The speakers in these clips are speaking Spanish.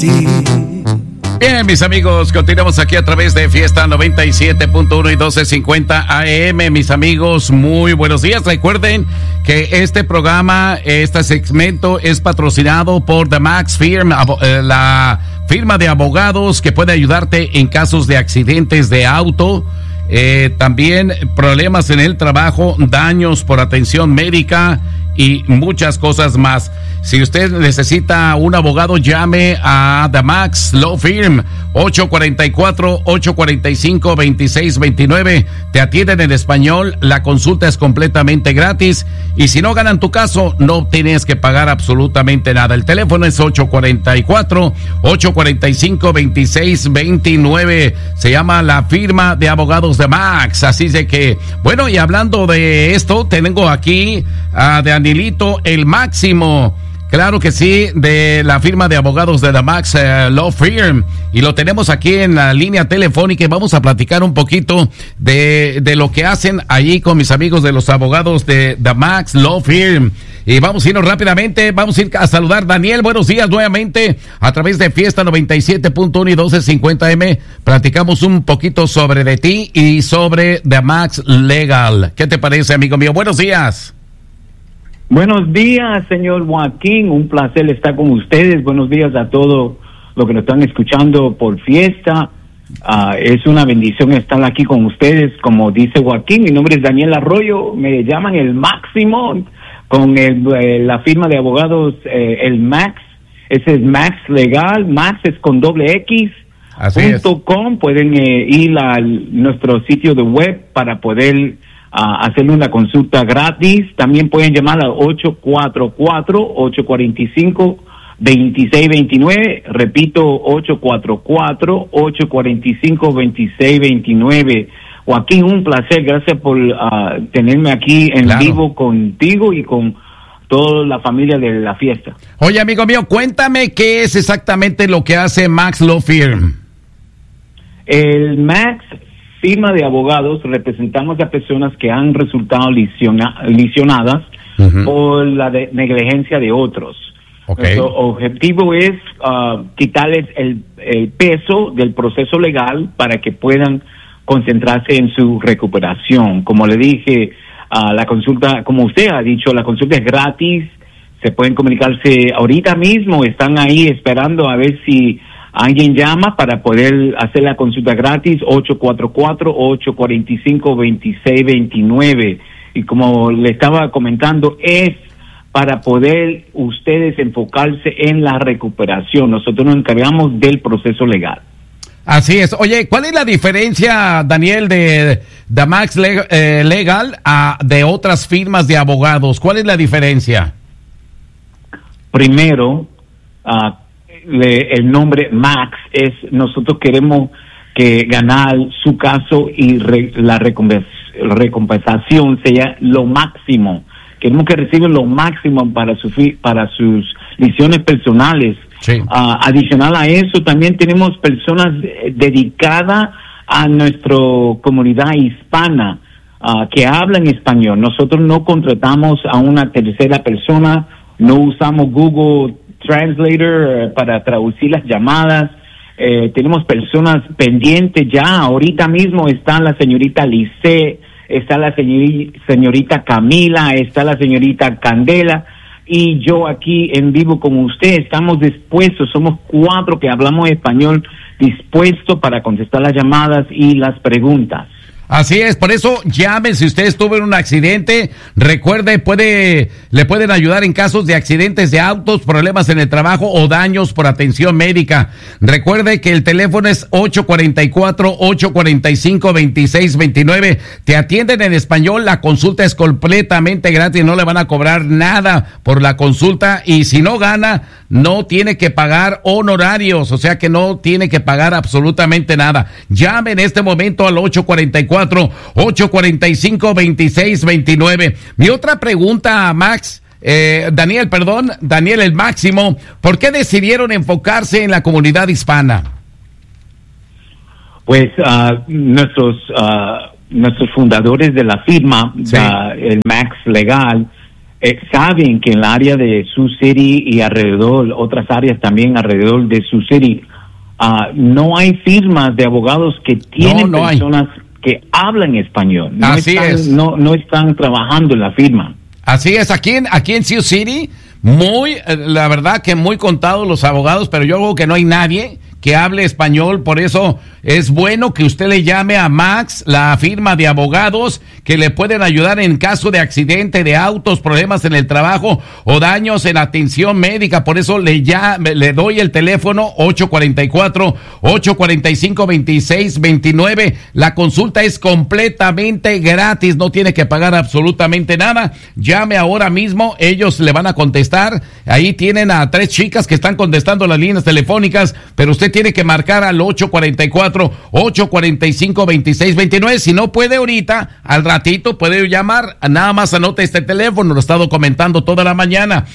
ti. Bien, mis amigos, continuamos aquí a través de Fiesta 97.1 y 1250 AM. Mis amigos, muy buenos días. Recuerden que este programa, este segmento es patrocinado por The Max Firm, la firma de abogados que puede ayudarte en casos de accidentes de auto, también problemas en el trabajo, daños por atención médica y muchas cosas más. Si usted necesita un abogado, llame a The Max Law Firm, 844-845-2629. Te atienden en español, la consulta es completamente gratis y si no ganan tu caso, no tienes que pagar absolutamente nada. El teléfono es 844-845-2629. Se llama la firma de abogados de Max. Así de que, bueno, y hablando de esto, tengo aquí a Danielito, el Máximo. Claro que sí, de la firma de abogados de The Max Law Firm. Y lo tenemos aquí en la línea telefónica y vamos a platicar un poquito de lo que hacen allí con mis amigos de los abogados de The Max Law Firm. Y vamos a irnos rápidamente, vamos a ir a saludar. Daniel, buenos días nuevamente a través de Fiesta 97.1 y 1250M. Platicamos un poquito sobre de ti y sobre The Max Legal. ¿Qué te parece, amigo mío? Buenos días. Buenos días, señor Joaquín, un placer estar con ustedes. Buenos días a todos los que nos están escuchando por Fiesta. Es una bendición estar aquí con ustedes. Como dice Joaquín, mi nombre es Daniel Arroyo, me llaman el Máximo, con la firma de abogados el Max. Ese es Max Legal, Max es con .x. .com. Pueden ir a nuestro sitio de web para poder hacerle una consulta gratis. También pueden llamar al 844-845-2629. Repito, 844-845-2629. Joaquín, un placer. Gracias por tenerme aquí en vivo contigo y con toda la familia de la fiesta. Oye, amigo mío, cuéntame qué es exactamente lo que hace Max Law Firm. El Max firma de abogados, representamos a personas que han resultado lesionadas por la negligencia de otros. Nuestro objetivo es quitarles el peso del proceso legal para que puedan concentrarse en su recuperación. Como le dije, la consulta, como usted ha dicho, la consulta es gratis. Se pueden comunicarse ahorita mismo, están ahí esperando a ver si alguien llama para poder hacer la consulta gratis, 844-845-2629. Y como le estaba comentando, es para poder ustedes enfocarse en la recuperación. Nosotros nos encargamos del proceso legal. Así es. Oye, ¿cuál es la diferencia, Daniel, de The Max Legal de otras firmas de abogados? ¿Cuál es la diferencia? Primero, el nombre Max es, nosotros queremos que ganar su caso y la recompensación sea lo máximo. Queremos que reciban lo máximo para sus lesiones personales. Sí. Adicional a eso, también tenemos personas dedicadas a nuestra comunidad hispana que hablan español. Nosotros no contratamos a una tercera persona, no usamos Google Translator para traducir las llamadas. Tenemos personas pendientes ya. Ahorita mismo está la señorita Lice, está la señorita Camila, está la señorita Candela y yo aquí en vivo con usted. Estamos dispuestos, somos 4 que hablamos español, dispuestos para contestar las llamadas y las preguntas. Así es, por eso llame si usted estuvo en un accidente. Recuerde, le pueden ayudar en casos de accidentes de autos, problemas en el trabajo o daños por atención médica. Recuerde que el teléfono es 844-845-2629. Te atienden en español, la consulta es completamente gratis, no le van a cobrar nada por la consulta y si no gana, no tiene que pagar honorarios, o sea que no tiene que pagar absolutamente nada. Llame en este momento al 844-845-2629. Mi otra pregunta, Max, Daniel el Máximo, ¿por qué decidieron enfocarse en la comunidad hispana? Pues nuestros fundadores de la firma, sí, el Max Legal, saben que en el área de Sioux City y alrededor, otras áreas también alrededor de Sioux City, no hay firmas de abogados que tienen personas que hablan español. No están trabajando en la firma. Así es, aquí en Sioux City, la verdad que muy contados los abogados, pero yo creo que no hay nadie que hable español, por eso es bueno que usted le llame a Max, la firma de abogados que le pueden ayudar en caso de accidente de autos, problemas en el trabajo o daños en atención médica. Por eso le doy el teléfono 844-845-2629. La consulta es completamente gratis, no tiene que pagar absolutamente nada. Llame ahora mismo, ellos le van a contestar. Ahí tienen a 3 chicas que están contestando las líneas telefónicas, pero usted tiene que marcar al 844-845-2629. Si no puede ahorita, al ratito puede llamar. Nada más anote este teléfono, lo he estado comentando toda la mañana.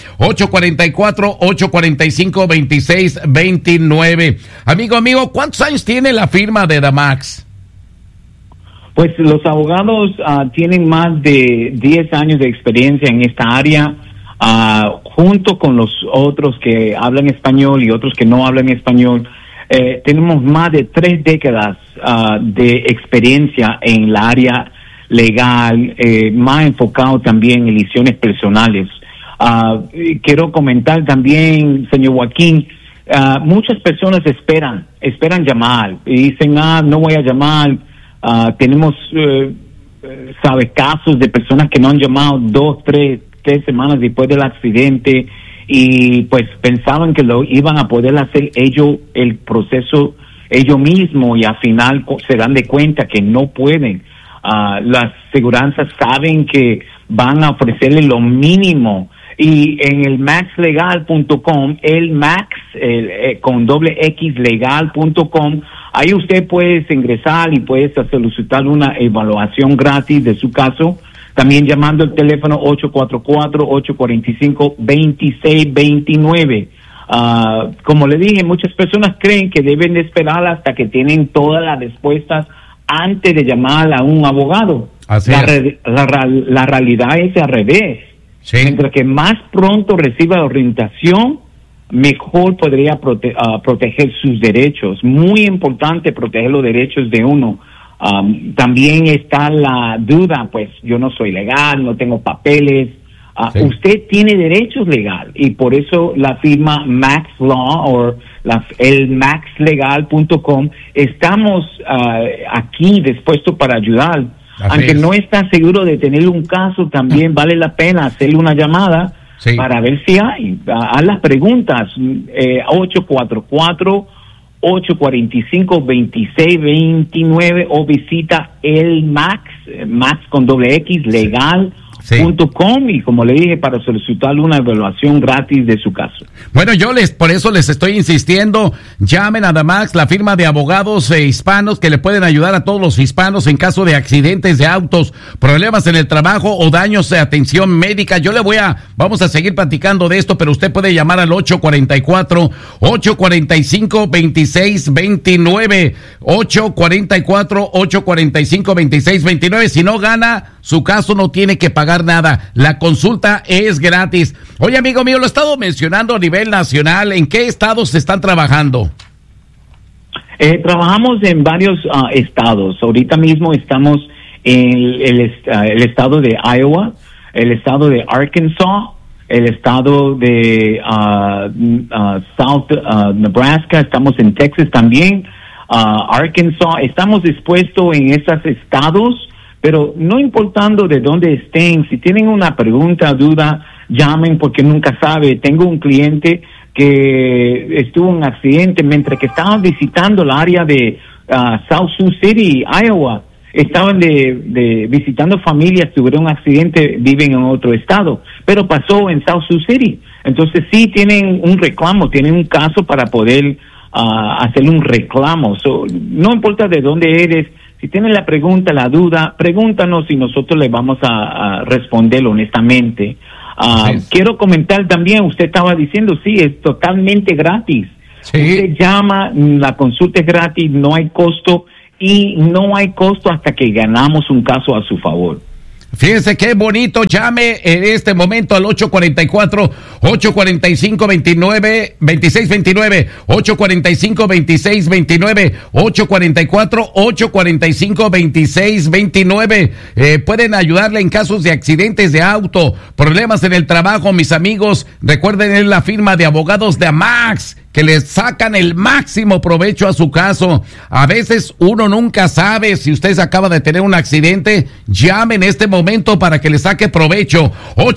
844-845-2629. Amigo, ¿cuántos años tiene la firma de The Max? Pues los abogados tienen más de 10 años de experiencia en esta área, junto con los otros que hablan español y otros que no hablan español. Tenemos más de 3 décadas de experiencia en la área legal, más enfocado también en licencias personales. Quiero comentar también, señor Joaquín, muchas personas esperan llamar y dicen, no voy a llamar. Tenemos, casos de personas que no han llamado 2, 3 semanas después del accidente, y pues pensaban que lo iban a poder hacer el proceso ellos mismos, y al final se dan de cuenta que no pueden. Las seguranzas saben que van a ofrecerle lo mínimo, y en el maxlegal.com, el Max con doble X legal.com, ahí usted puede ingresar y puede solicitar una evaluación gratis de su caso. También llamando el teléfono 844-845-2629. Como le dije, muchas personas creen que deben de esperar hasta que tienen todas las respuestas antes de llamar a un abogado. La realidad es al revés. Sí. Mientras que más pronto reciba orientación, mejor podría proteger sus derechos. Muy importante proteger los derechos de uno. También está la duda, pues yo no soy legal, no tengo papeles. Sí. Usted tiene derechos legales, y por eso la firma Max Law o el maxlegal.com estamos aquí dispuestos para ayudar. Aunque no está seguro de tener un caso, también vale la pena hacerle una llamada para ver si hay. Haz las preguntas. 844-845-2629 o visita el Max con doble X legal.com, y como le dije, para solicitar una evaluación gratis de su caso. Bueno, por eso les estoy insistiendo, llamen a The Max, la firma de abogados hispanos que le pueden ayudar a todos los hispanos en caso de accidentes de autos, problemas en el trabajo o daños de atención médica. Vamos a seguir platicando de esto, pero usted puede llamar al 844-845-2629, 844-845-2629. Si no gana su caso, no tiene que pagar nada. La consulta es gratis. Oye, amigo mío, lo he estado mencionando a nivel nacional. ¿En qué estados se están trabajando? Trabajamos en varios estados. Ahorita mismo estamos en el estado de Iowa, el estado de Arkansas, el estado de South Nebraska. Estamos en Texas también, Arkansas. Estamos dispuestos en esos estados. Pero no importando de dónde estén, si tienen una pregunta, duda, llamen, porque nunca sabe. Tengo un cliente que estuvo en un accidente mientras que estaban visitando el área de South Sioux City, Iowa. Estaban visitando familias, tuvieron un accidente, viven en otro estado, pero pasó en South Sioux City. Entonces sí tienen un reclamo, tienen un caso para poder hacerle un reclamo. No importa de dónde eres. Si tienen la pregunta, la duda, pregúntanos y nosotros le vamos a responder honestamente. Quiero comentar también, usted estaba diciendo, sí, es totalmente gratis. Sí. Usted llama, la consulta es gratis, no hay costo, y no hay costo hasta que ganamos un caso a su favor. Fíjense qué bonito, llame en este momento al 844-845-2629, 845-2629, 844-845-2629. Pueden ayudarle en casos de accidentes de auto, problemas en el trabajo, mis amigos. Recuerden, es la firma de abogados de Amax, que les sacan el máximo provecho a su caso. A veces uno nunca sabe si usted acaba de tener un accidente. Llame en este momento para que le saque provecho.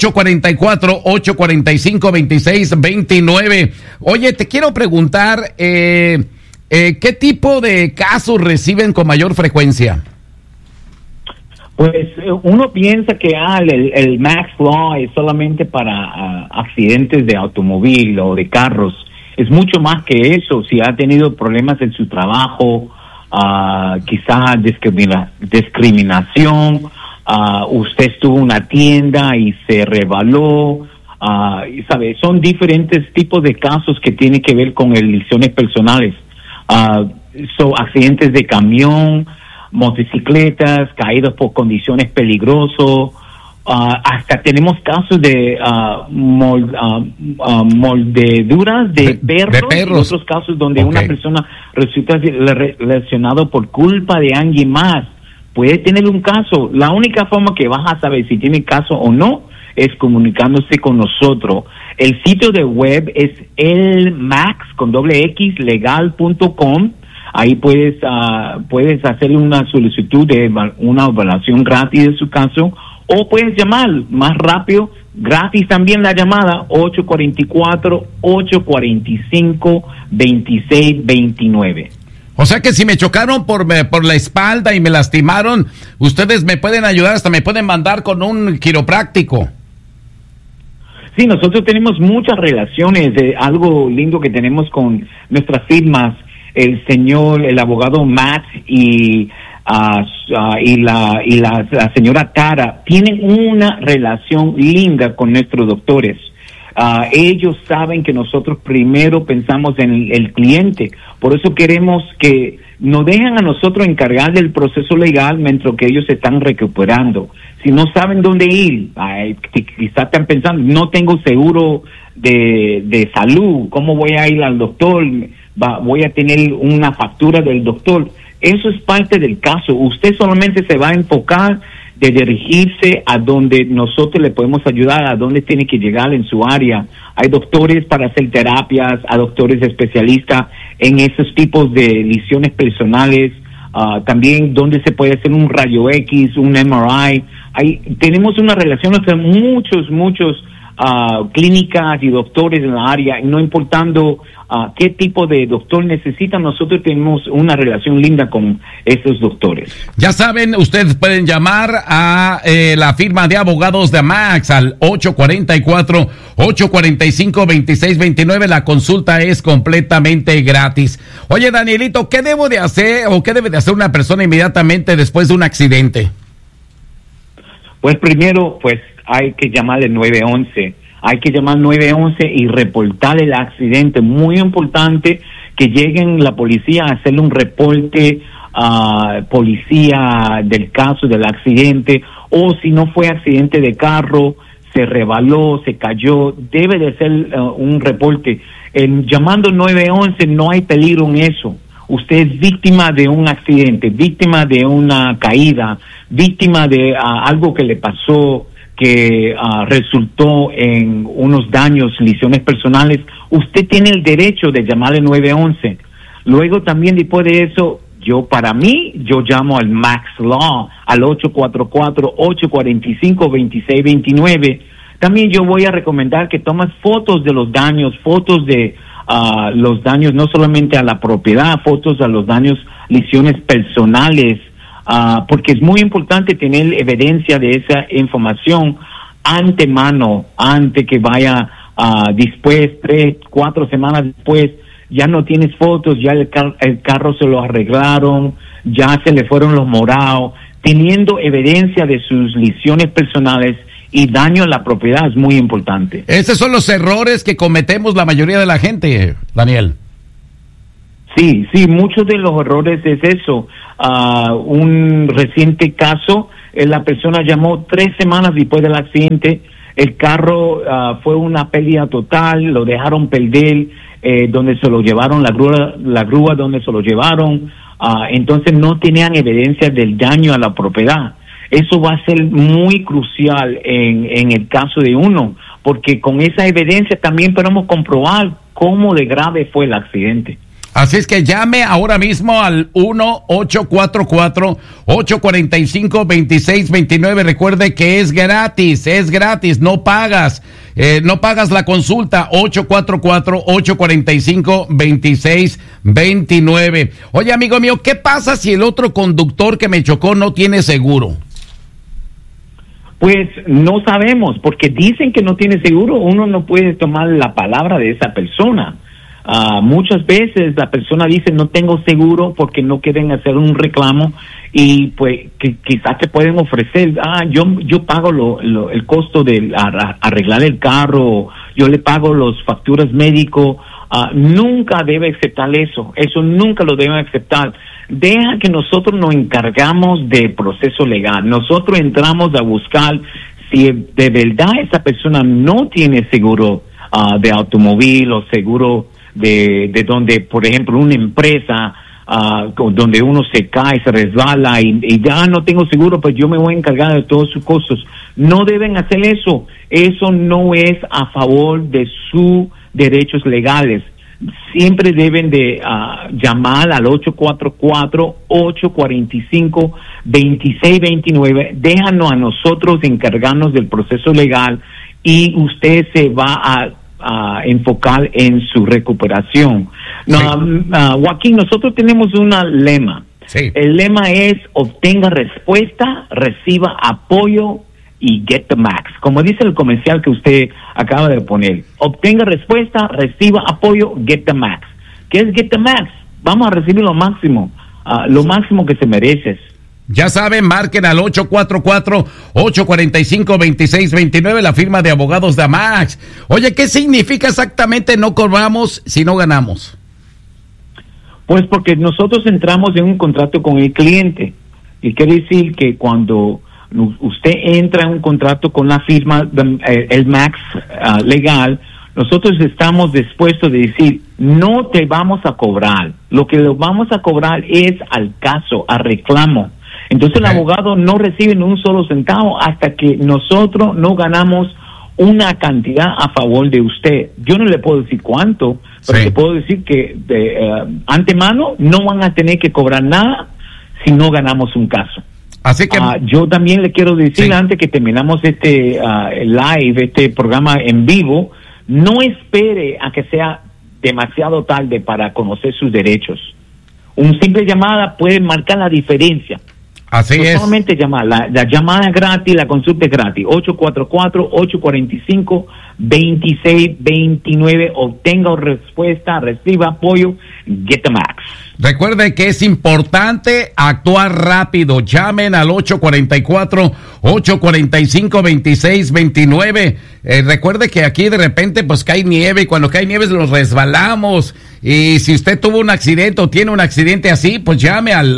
844-845-2629. Oye, te quiero preguntar, ¿qué tipo de casos reciben con mayor frecuencia? Pues uno piensa que el Max Law es solamente para accidentes de automóvil o de carros. Es mucho más que eso. Si ha tenido problemas en su trabajo, quizás discriminación, usted estuvo en una tienda y se rebaló, ¿sabe? Son diferentes tipos de casos que tienen que ver con lesiones personales. Son accidentes de camión, motocicletas, caídas por condiciones peligrosas. Hasta tenemos casos de moldeduras de perros. Y otros casos donde una persona resulta lesionado por culpa de alguien más. Puede tener un caso. La única forma que vas a saber si tiene caso o no es comunicándose con nosotros. El sitio de web es elmax.legal.com. Ahí puedes hacer una solicitud de una evaluación gratis de su caso, o puedes llamar más rápido, gratis también la llamada, 844-845-2629. O sea que si me chocaron por la espalda y me lastimaron, ustedes me pueden ayudar, hasta me pueden mandar con un quiropráctico. Sí, nosotros tenemos muchas relaciones. Algo lindo que tenemos con nuestras firmas, el abogado Matt y la señora Tara tienen una relación linda con nuestros doctores. Ellos saben que nosotros primero pensamos en el cliente, por eso queremos que nos dejen a nosotros encargar del proceso legal mientras que ellos se están recuperando. Si no saben dónde ir, quizás están pensando, no tengo seguro de salud, ¿cómo voy a ir al doctor? Voy a tener una factura del doctor. Eso es parte del caso. Usted solamente se va a enfocar de dirigirse a donde nosotros le podemos ayudar, a donde tiene que llegar en su área. Hay doctores para hacer terapias, hay doctores especialistas en esos tipos de lesiones personales, también donde se puede hacer un rayo X, un MRI. Tenemos una relación entre muchos clínicas y doctores en la área, no importando qué tipo de doctor necesitan, nosotros tenemos una relación linda con esos doctores. Ya saben, ustedes pueden llamar a la firma de abogados de Max al 844-845-2629. La consulta es completamente gratis. Oye, Danielito, ¿qué debo de hacer o qué debe de hacer una persona inmediatamente después de un accidente? Pues primero, hay que llamarle 911. Hay que llamar 911 y reportar el accidente. Muy importante que lleguen la policía a hacerle un reporte policía del caso del accidente, o si no fue accidente de carro, se rebaló, se cayó, debe de ser un reporte. Llamando 911 no hay peligro en eso. Usted es víctima de un accidente, víctima de una caída, víctima de algo que le pasó, que resultó en unos daños, lesiones personales. Usted tiene el derecho de llamarle 911. Luego también, después de eso, yo llamo al Max Law al 844-845-2629. También yo voy a recomendar que tomes fotos de los daños, fotos de los daños no solamente a la propiedad, fotos a los daños, lesiones personales, porque es muy importante tener evidencia de esa información antemano, antes que vaya después, 3-4 semanas después, ya no tienes fotos, ya el carro se lo arreglaron, ya se le fueron los morados. Teniendo evidencia de sus lesiones personales y daño a la propiedad es muy importante. Esos son los errores que cometemos la mayoría de la gente, Daniel. Sí, muchos de los errores es eso. Un reciente caso, la persona llamó 3 semanas después del accidente, el carro fue una pérdida total, lo dejaron perder, donde se lo llevaron, la grúa donde se lo llevaron, entonces no tenían evidencia del daño a la propiedad. Eso va a ser muy crucial en el caso de uno, porque con esa evidencia también podemos comprobar cómo de grave fue el accidente. Así es que llame ahora mismo al 1-844-845-2629. Recuerde que es gratis, no pagas la consulta. 844-845-2629. Oye, amigo mío, ¿qué pasa si el otro conductor que me chocó no tiene seguro? Pues no sabemos, porque dicen que no tiene seguro. Uno no puede tomar la palabra de esa persona. Muchas veces la persona dice no tengo seguro porque no quieren hacer un reclamo, y pues quizás te pueden ofrecer, yo pago el costo de arreglar el carro, yo le pago las facturas médicos. Nunca debe aceptar eso nunca lo deben aceptar. Deja que nosotros nos encargamos del proceso legal. Nosotros entramos a buscar si de verdad esa persona no tiene seguro de automóvil o seguro de donde, por ejemplo, una empresa donde uno se cae, se resbala y ya no tengo seguro, pues yo me voy a encargar de todos sus costos. No deben hacer eso. Eso no es a favor de sus derechos legales. Siempre deben de llamar al 844-845-2629. Déjanos a nosotros encargarnos del proceso legal y usted se va a enfocar en su recuperación. Sí. Joaquín, nosotros tenemos un lema. Sí. El lema es: obtenga respuesta, reciba apoyo y get the max. Como dice el comercial que usted acaba de poner, obtenga respuesta, reciba apoyo, get the max. ¿Qué es get the max? Vamos a recibir lo máximo que se mereces. Ya saben, marquen al 844-845-2629, la firma de abogados de Amax. Oye, ¿qué significa exactamente no cobramos si no ganamos? Pues porque nosotros entramos en un contrato con el cliente. Y quiere decir que cuando usted entra en un contrato con la firma, el Max legal, nosotros estamos dispuestos a decir, no te vamos a cobrar. Lo que lo vamos a cobrar es al caso, al reclamo. Entonces el abogado no recibe ni un solo centavo hasta que nosotros no ganamos una cantidad a favor de usted. Yo no le puedo decir cuánto, pero le puedo decir que de antemano no van a tener que cobrar nada si no ganamos un caso. Así que yo también le quiero decir, antes que terminamos este programa en vivo, no espere a que sea demasiado tarde para conocer sus derechos. Un simple llamada puede marcar la diferencia. Así es. Solamente llamar, la llamada es gratis, la consulta es gratis. 844-845-2629. Obtenga respuesta, reciba apoyo, get the max. Recuerde que es importante actuar rápido. Llamen al 844-845-2629. Recuerde que aquí de repente pues cae nieve y cuando cae nieve nos resbalamos. Y si usted tuvo un accidente o tiene un accidente así, pues llame al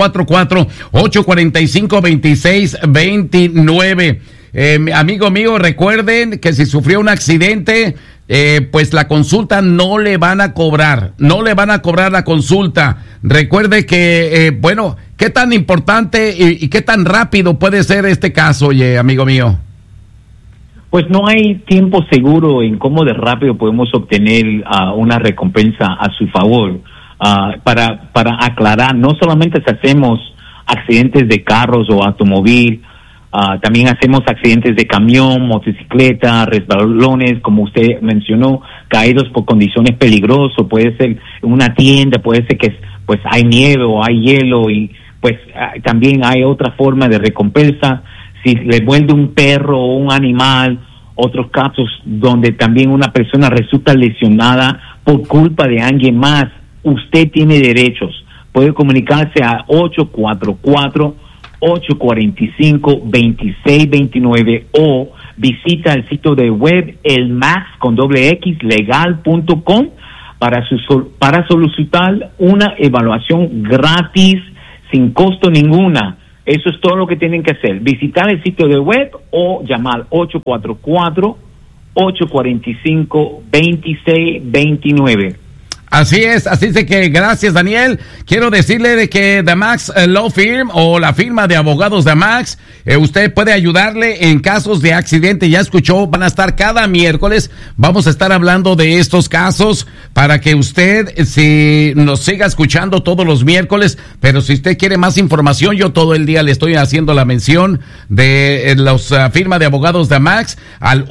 844-845-2629. Amigo mío, recuerden que si sufrió un accidente, pues la consulta no le van a cobrar la consulta. Recuerde que, ¿qué tan importante y qué tan rápido puede ser este caso, oye, amigo mío? Pues no hay tiempo seguro en cómo de rápido podemos obtener una recompensa a su favor. Para aclarar, no solamente hacemos accidentes de carros o automóvil, también hacemos accidentes de camión, motocicleta, resbalones, como usted mencionó, caídos por condiciones peligrosas, puede ser en una tienda, puede ser que pues hay nieve o hay hielo, y pues también hay otra forma de recompensa. Si le muerde un perro o un animal, otros casos donde también una persona resulta lesionada por culpa de alguien más, usted tiene derechos. Puede comunicarse a 844-845-2629 o visita el sitio de web elmax.legal.com. para solicitar una evaluación gratis, sin costo ninguna. Eso es todo lo que tienen que hacer. Visitar el sitio de web o llamar 844-845-2629. Así es que gracias, Daniel. Quiero decirle de que The Max Law Firm o la firma de abogados de Max, usted puede ayudarle en casos de accidente. Ya escuchó, van a estar cada miércoles, vamos a estar hablando de estos casos para que usted si nos siga escuchando todos los miércoles, pero si usted quiere más información, yo todo el día le estoy haciendo la mención de la firma de abogados de Max al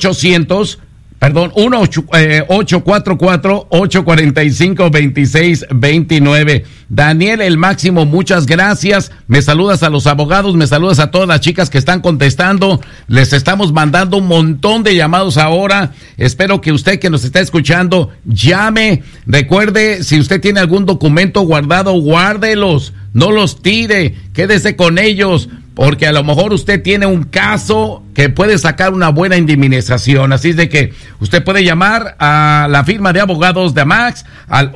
844-845-2629. Daniel, el máximo, muchas gracias. Me saludas a los abogados, me saludas a todas las chicas que están contestando. Les estamos mandando un montón de llamados ahora. Espero que usted que nos está escuchando llame. Recuerde, si usted tiene algún documento guardado, guárdelos. No los tire, quédese con ellos, porque a lo mejor usted tiene un caso que puede sacar una buena indemnización. Así es de que usted puede llamar a la firma de abogados de Max al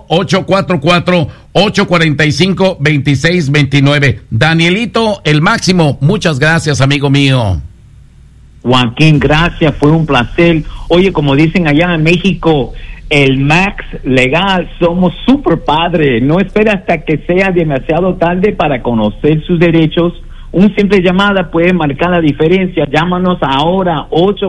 1-844-845-2629. Danielito, el máximo, muchas gracias, amigo mío. Joaquín, gracias, fue un placer. Oye, como dicen allá en México, el Max Legal, somos super padres. No espera hasta que sea demasiado tarde para conocer sus derechos. Un simple llamada puede marcar la diferencia. Llámanos ahora,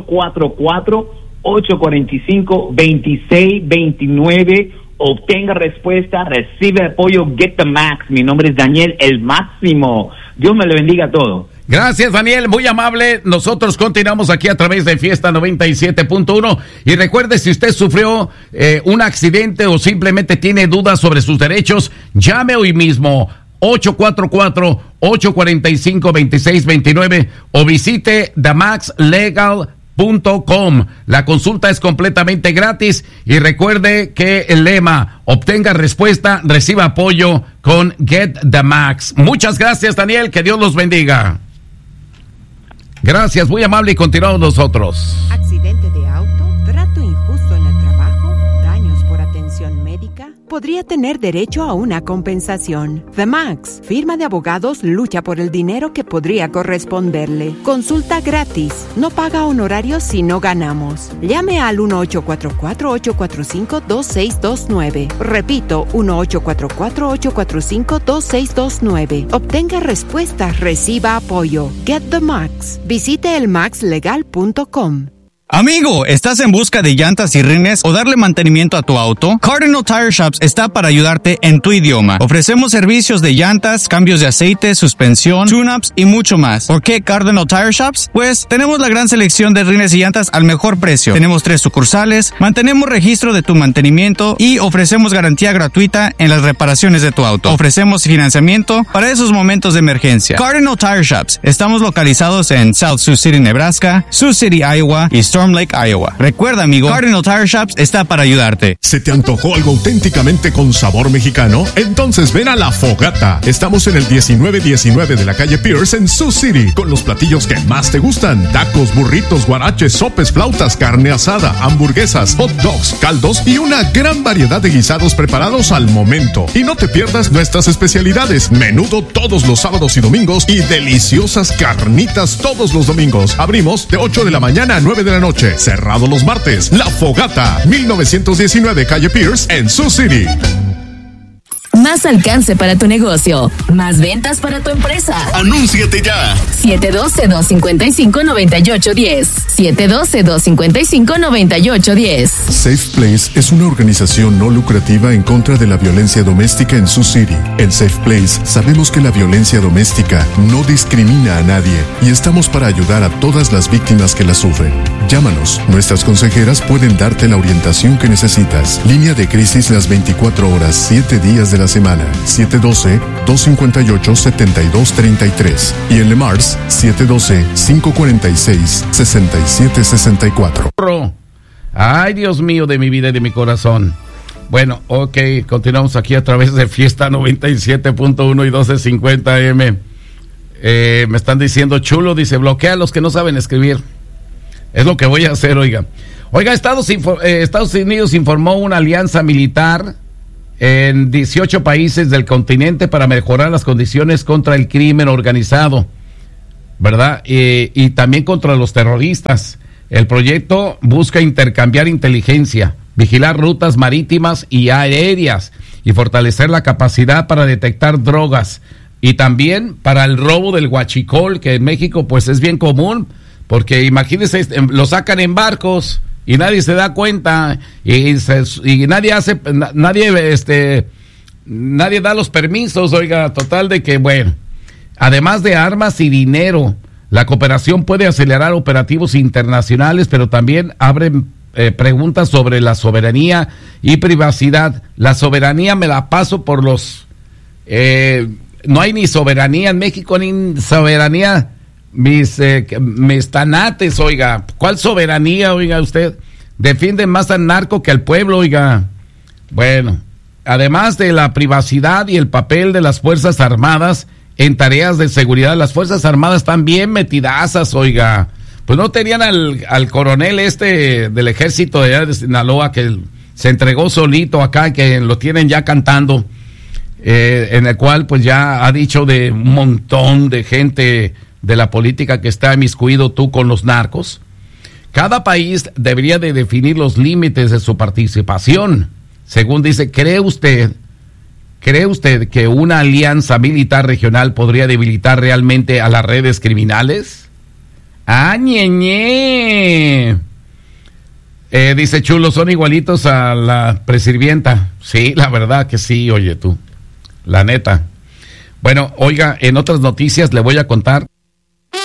844-845-2629. Obtenga respuesta, recibe apoyo, Get the Max. Mi nombre es Daniel, el máximo. Dios me le bendiga a todos. Gracias, Daniel, muy amable. Nosotros continuamos aquí a través de Fiesta 97.1 y recuerde, si usted sufrió un accidente o simplemente tiene dudas sobre sus derechos, llame hoy mismo 844-845-2629 o visite themaxlegal.com. La consulta es completamente gratis y recuerde que el lema, obtenga respuesta, reciba apoyo con Get the Max. Muchas gracias, Daniel, que Dios los bendiga. Gracias, muy amable, y continuamos nosotros. Accidente de auto, trato injusto en el trabajo, daños por atención médica. Podría tener derecho a una compensación. The Max, firma de abogados, lucha por el dinero que podría corresponderle. Consulta gratis. No paga honorarios si no ganamos. Llame al 1-844-845-2629. Repito, 1-844-845-2629. Obtenga respuesta, reciba apoyo. Get the Max. Visite elmaxlegal.com. Amigo, ¿estás en busca de llantas y rines o darle mantenimiento a tu auto? Cardinal Tire Shops está para ayudarte en tu idioma. Ofrecemos servicios de llantas, cambios de aceite, suspensión, tune-ups y mucho más. ¿Por qué Cardinal Tire Shops? Pues tenemos la gran selección de rines y llantas al mejor precio. Tenemos 3 sucursales, mantenemos registro de tu mantenimiento y ofrecemos garantía gratuita en las reparaciones de tu auto. Ofrecemos financiamiento para esos momentos de emergencia. Cardinal Tire Shops. Estamos localizados en South Sioux City, Nebraska, Sioux City, Iowa y Storm Lake, Iowa. Recuerda, amigo, Cardinal Tire Shops está para ayudarte. ¿Se te antojó algo auténticamente con sabor mexicano? Entonces ven a La Fogata. Estamos en el 1919 de la calle Pierce en Sioux City, con los platillos que más te gustan: tacos, burritos, guaraches, sopes, flautas, carne asada, hamburguesas, hot dogs, caldos y una gran variedad de guisados preparados al momento. Y no te pierdas nuestras especialidades: menudo todos los sábados y domingos y deliciosas carnitas todos los domingos. Abrimos de 8 de la mañana a 9 de la noche. Cerrado los martes. La Fogata, 1919 calle Pierce en Sioux City. Más alcance para tu negocio. Más ventas para tu empresa. ¡Anúnciate ya! 712-255-9810. 712-255-9810. Safe Place es una organización no lucrativa en contra de la violencia doméstica en Sioux City. En Safe Place sabemos que la violencia doméstica no discrimina a nadie y estamos para ayudar a todas las víctimas que la sufren. Llámanos. Nuestras consejeras pueden darte la orientación que necesitas. Línea de crisis las 24 horas, 7 días de la semana. 712-258-7233. Y en Le Mars, 712-546-6764. Ay, Dios mío, de mi vida y de mi corazón. Bueno, ok, continuamos aquí a través de Fiesta 97.1 y 1250 AM. Me están diciendo chulo, dice, bloquea a los que no saben escribir. Es lo que voy a hacer, oiga. Oiga, Estados Unidos informó una alianza militar en 18 países del continente para mejorar las condiciones contra el crimen organizado, ¿verdad? Y también contra los terroristas. El proyecto busca intercambiar inteligencia, vigilar rutas marítimas y aéreas y fortalecer la capacidad para detectar drogas y también para el robo del huachicol, que en México pues es bien común, porque imagínense, lo sacan en barcos y nadie se da cuenta y nadie da los permisos. Oiga, total de que, bueno, además de armas y dinero, la cooperación puede acelerar operativos internacionales, pero también abren preguntas sobre la soberanía y privacidad. La soberanía me la paso por los... no hay ni soberanía en México, ni soberanía... Mis tanates, oiga. ¿Cuál soberanía, oiga usted? Defienden más al narco que al pueblo, oiga. Bueno, además de la privacidad y el papel de las Fuerzas Armadas en tareas de seguridad, las Fuerzas Armadas están bien metidazas, oiga. Pues no tenían al coronel del ejército de allá de Sinaloa, que se entregó solito acá, que lo tienen ya cantando, en el cual pues ya ha dicho de un montón de gente de la política que está inmiscuido tú con los narcos. Cada país debería de definir los límites de su participación. Según dice, ¿cree usted que una alianza militar regional podría debilitar realmente a las redes criminales? ¡Ah, ñeñe! Dice Chulo, son igualitos a la presidenta. Sí, la verdad que sí, oye tú, la neta. Bueno, oiga, en otras noticias le voy a contar